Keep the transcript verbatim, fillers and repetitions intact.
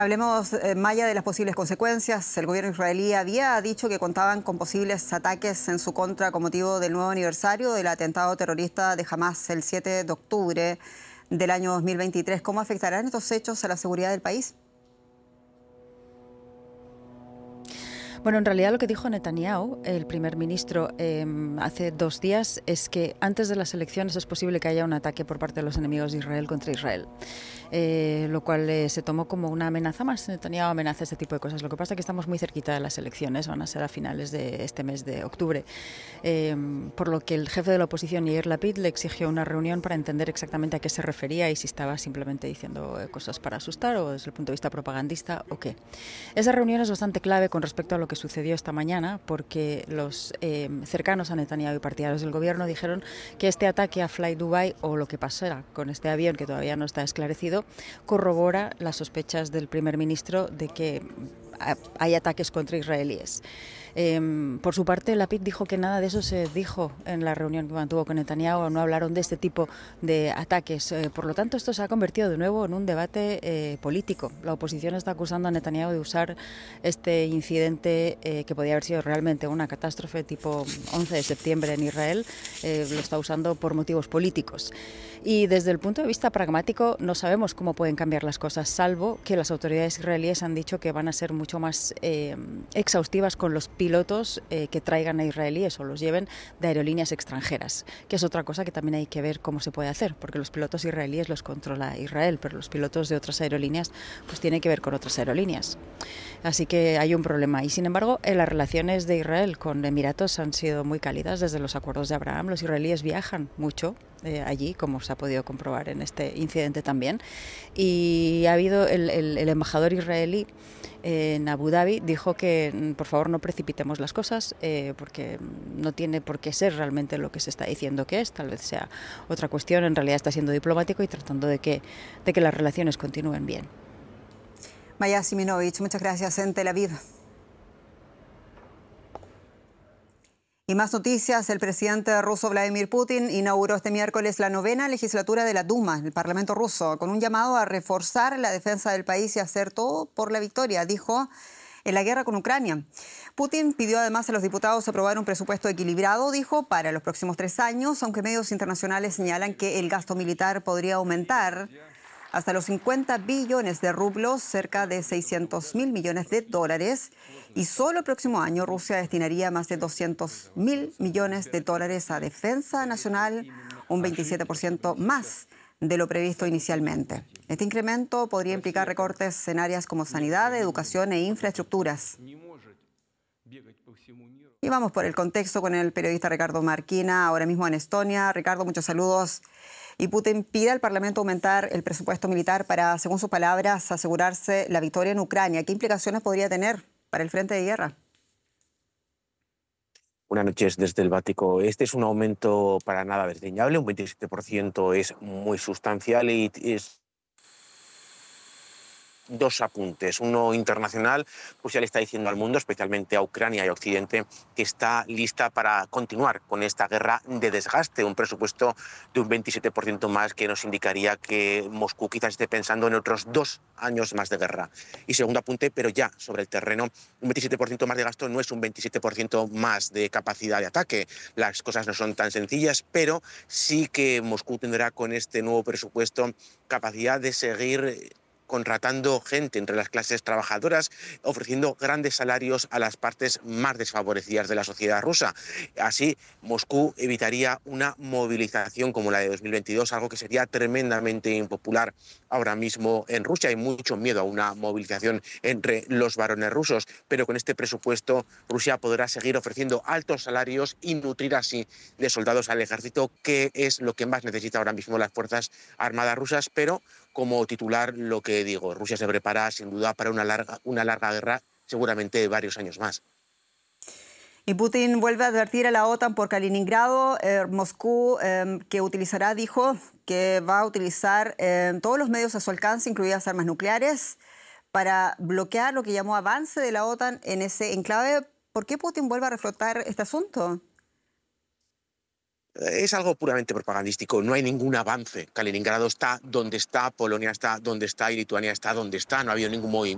Hablemos, eh, Maya, de las posibles consecuencias. El gobierno israelí había dicho que contaban con posibles ataques en su contra con motivo del nuevo aniversario del atentado terrorista de Hamás el siete de octubre del año dos mil veintitrés. ¿Cómo afectarán estos hechos a la seguridad del país? Bueno, en realidad lo que dijo Netanyahu, el primer ministro, eh, hace dos días es que antes de las elecciones es posible que haya un ataque por parte de los enemigos de Israel contra Israel, eh, lo cual eh, se tomó como una amenaza más. Netanyahu amenaza este tipo de cosas. Lo que pasa es que estamos muy cerquita de las elecciones, van a ser a finales de este mes de octubre, eh, por lo que el jefe de la oposición, Yair Lapid, le exigió una reunión para entender exactamente a qué se refería y si estaba simplemente diciendo cosas para asustar o desde el punto de vista propagandista o qué. Esa reunión es bastante clave con respecto a lo que sucedió esta mañana, porque los eh, cercanos a Netanyahu y partidarios del gobierno dijeron que este ataque a Fly Dubai, o lo que pasara con este avión que todavía no está esclarecido, corrobora las sospechas del primer ministro de que hay ataques contra israelíes. Eh, por su parte, Lapid dijo que nada de eso se dijo en la reunión que mantuvo con Netanyahu, no hablaron de este tipo de ataques. Eh, por lo tanto, esto se ha convertido de nuevo en un debate eh, político. La oposición está acusando a Netanyahu de usar este incidente, eh, que podía haber sido realmente una catástrofe tipo once de septiembre en Israel, eh, lo está usando por motivos políticos. Y desde el punto de vista pragmático no sabemos cómo pueden cambiar las cosas, salvo que las autoridades israelíes han dicho que van a ser mucho más eh, exhaustivas con los pilotos eh, que traigan a israelíes o los lleven de aerolíneas extranjeras, que es otra cosa que también hay que ver cómo se puede hacer, porque los pilotos israelíes los controla Israel, pero los pilotos de otras aerolíneas pues tienen que ver con otras aerolíneas. Así que hay un problema. Y sin embargo, eh, las relaciones de Israel con Emiratos han sido muy cálidas desde los acuerdos de Abraham. Los israelíes viajan mucho eh, allí, como se ha podido comprobar en este incidente también. Y ha habido el, el, el embajador israelí eh, en Abu Dhabi dijo que por favor no precipitemos las cosas, eh, porque no tiene por qué ser realmente lo que se está diciendo que es. Tal vez sea otra cuestión. En realidad está siendo diplomático y tratando de que, de que las relaciones continúen bien. Maya Siminovich, muchas gracias en Tel Aviv. Y más noticias, el presidente ruso Vladimir Putin inauguró este miércoles la novena legislatura de la Duma, el Parlamento ruso, con un llamado a reforzar la defensa del país y hacer todo por la victoria, dijo, en la guerra con Ucrania. Putin pidió además a los diputados aprobar un presupuesto equilibrado, dijo, para los próximos tres años, aunque medios internacionales señalan que el gasto militar podría aumentar hasta los cincuenta billones de rublos, cerca de seiscientos mil millones de dólares. Y solo el próximo año Rusia destinaría más de doscientos mil millones de dólares a defensa nacional, un veintisiete por ciento más de lo previsto inicialmente. Este incremento podría implicar recortes en áreas como sanidad, educación e infraestructuras. Y vamos por el contexto con el periodista Ricardo Marquina, ahora mismo en Estonia. Ricardo, muchos saludos. Y Putin pide al Parlamento aumentar el presupuesto militar para, según sus palabras, asegurarse la victoria en Ucrania. ¿Qué implicaciones podría tener para el frente de guerra? Buenas noches desde el Báltico. Este es un aumento para nada desdeñable, un veintisiete por ciento es muy sustancial y es... Dos apuntes. Uno internacional, Rusia le está diciendo al mundo, especialmente a Ucrania y a Occidente, que está lista para continuar con esta guerra de desgaste. Un presupuesto de un veintisiete por ciento más que nos indicaría que Moscú quizás esté pensando en otros dos años más de guerra. Y segundo apunte, pero ya sobre el terreno, un veintisiete por ciento más de gasto no es un veintisiete por ciento más de capacidad de ataque. Las cosas no son tan sencillas, pero sí que Moscú tendrá con este nuevo presupuesto capacidad de seguir contratando gente entre las clases trabajadoras, ofreciendo grandes salarios a las partes más desfavorecidas de la sociedad rusa. Así, Moscú evitaría una movilización como la de dos mil veintidós, algo que sería tremendamente impopular ahora mismo en Rusia. Hay mucho miedo a una movilización entre los varones rusos, pero con este presupuesto Rusia podrá seguir ofreciendo altos salarios y nutrir así de soldados al ejército, que es lo que más necesita ahora mismo las Fuerzas Armadas rusas. Pero como titular, lo que digo, Rusia se prepara sin duda para una larga, una larga guerra, seguramente varios años más. Y Putin vuelve a advertir a la OTAN por Kaliningrado. Eh, Moscú, eh, que utilizará, dijo, que va a utilizar eh, todos los medios a su alcance, incluidas armas nucleares, para bloquear lo que llamó avance de la OTAN en ese enclave. ¿Por qué Putin vuelve a reflotar este asunto? Es algo puramente propagandístico, no hay ningún avance. Kaliningrado está donde está, Polonia está donde está y Lituania está donde está. No ha habido ningún movimiento.